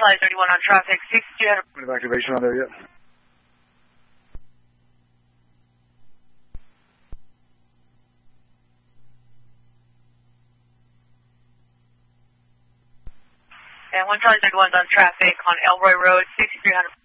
Charlie 31 on traffic, 6300. We have activation on there yet? And 1 Charlie 31 on traffic on Elroy Road, 6300.